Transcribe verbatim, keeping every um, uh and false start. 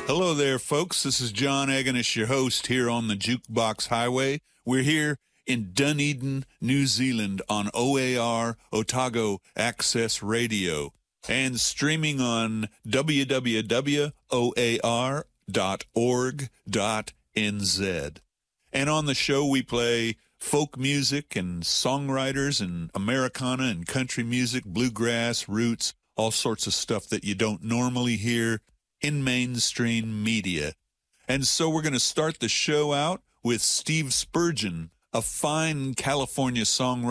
Hello there, folks. This is John Agonish, your host here on the Jukebox Highway. We're here in Dunedin, New Zealand on O A R, Otago Access Radio, and streaming on w w w dot o a r dot org dot n z. And on the show, we play folk music and songwriters and Americana and country music, bluegrass, roots, all sorts of stuff that you don't normally hear in mainstream media. And so we're going to start the show out with Steve Spurgeon, a fine California songwriter